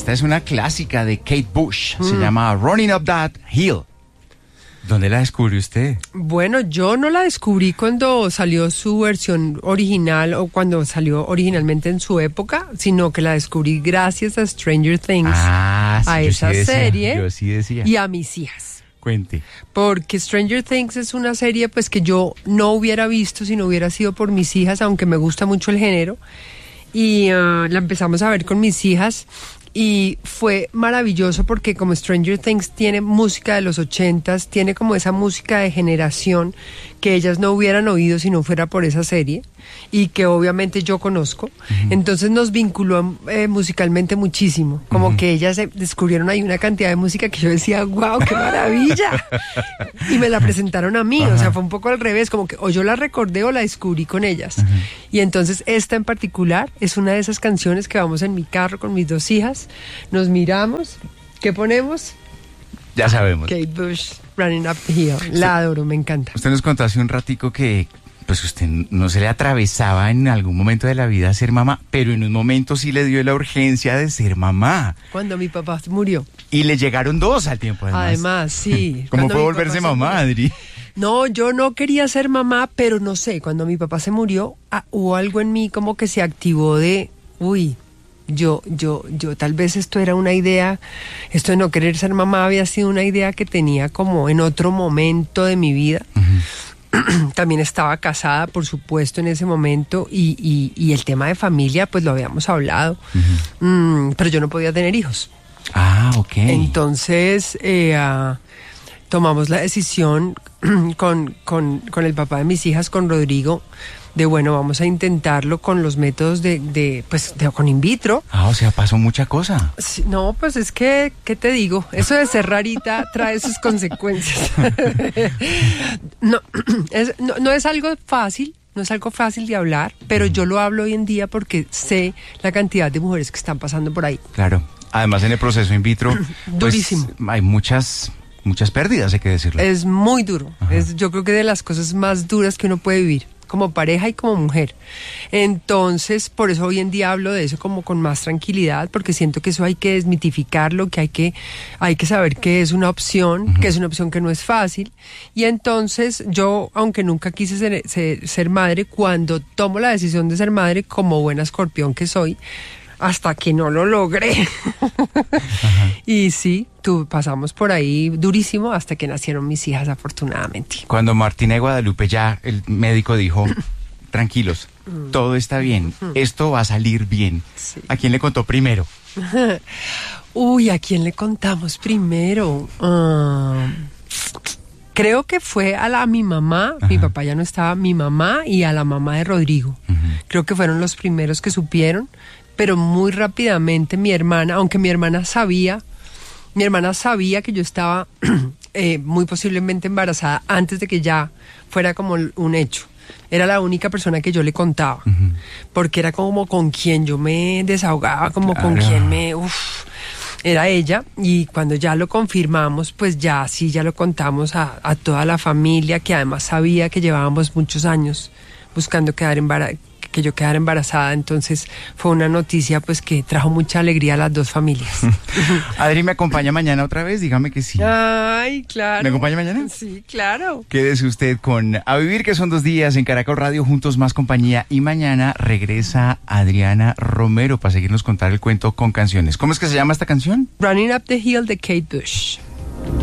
Esta es una clásica de Kate Bush. Se llama Running Up That Hill. ¿Dónde la descubrió usted? Bueno, yo no la descubrí cuando salió su versión original o cuando salió originalmente en su época, sino que la descubrí gracias a Stranger Things, Sí, a esa serie yo sí decía. y a mis hijas. Cuente. Porque Stranger Things es una serie pues que yo no hubiera visto si no hubiera sido por mis hijas, aunque me gusta mucho el género. Y la empezamos a ver con mis hijas y fue maravilloso porque como Stranger Things tiene música de los 80s, tiene como esa música de generación que ellas no hubieran oído si no fuera por esa serie y que obviamente yo conozco. Entonces nos vinculó musicalmente muchísimo, como que ellas descubrieron ahí una cantidad de música que yo decía, wow, qué maravilla, y me la presentaron a mí. O sea, fue un poco al revés, como que o yo la recordé o la descubrí con ellas. Y entonces esta en particular es una de esas canciones que vamos en mi carro con mis dos hijas, nos miramos, ¿qué ponemos? Ya sabemos. Kate Bush, Running Up the Hill. La adoro, me encanta. Usted nos contó hace un ratico que pues usted no se le atravesaba en algún momento de la vida ser mamá, pero en un momento sí le dio la urgencia de ser mamá. Cuando mi papá murió. Y le llegaron dos al tiempo, Además, sí. ¿Cómo Cuando fue mi volverse papá se mamá, murió. Adri? No, yo no quería ser mamá, pero no sé, cuando mi papá se murió, hubo algo en mí como que se activó de, yo tal vez esto era una idea, esto de no querer ser mamá había sido una idea que tenía como en otro momento de mi vida. También estaba casada, por supuesto, en ese momento y el tema de familia, pues lo habíamos hablado, pero yo no podía tener hijos. Ah, ok. Entonces, tomamos la decisión con el papá de mis hijas, con Rodrigo, de bueno, vamos a intentarlo con los métodos con in vitro. Ah, o sea, pasó mucha cosa. Sí, no, pues es que, ¿qué te digo? Eso de ser rarita trae sus consecuencias. No es algo fácil. No es algo fácil de hablar, pero yo lo hablo hoy en día porque sé la cantidad de mujeres que están pasando por ahí. Claro. Además, en el proceso in vitro, durísimo. Pues, hay muchas pérdidas, hay que decirlo. Es muy duro. Yo creo que de las cosas más duras que uno puede vivir, como pareja y como mujer. Entonces, por eso hoy en día hablo de eso como con más tranquilidad, porque siento que eso hay que desmitificarlo, que hay que saber que es una opción, que es una opción que no es fácil. Y entonces yo, aunque nunca quise ser madre, cuando tomo la decisión de ser madre, como buena escorpión que soy, hasta que no lo logré. Y sí, pasamos por ahí durísimo hasta que nacieron mis hijas, afortunadamente. Cuando Martina de Guadalupe ya el médico dijo, tranquilos, todo está bien, esto va a salir bien. Sí. ¿A quién le contó primero? ¿A quién le contamos primero? Creo que fue a mi mamá, mi papá ya no estaba, mi mamá y a la mamá de Rodrigo. Creo que fueron los primeros que supieron, pero muy rápidamente mi hermana, aunque mi hermana sabía que yo estaba muy posiblemente embarazada antes de que ya fuera como un hecho. Era la única persona que yo le contaba, porque era como con quien yo me desahogaba, como con quien era ella. Y cuando ya lo confirmamos, pues ya lo contamos a toda la familia, que además sabía que llevábamos muchos años buscando que yo quedara embarazada. Entonces fue una noticia pues que trajo mucha alegría a las dos familias. Adri, ¿me acompaña mañana otra vez? Dígame que sí. Ay, claro. ¿Me acompaña mañana? Sí, claro. Quédese usted con A Vivir, que son 2 días en Caracol Radio, juntos más compañía. Y mañana regresa Adriana Romero para seguirnos contar el cuento con canciones. ¿Cómo es que se llama esta canción? Running Up the Hill de Kate Bush.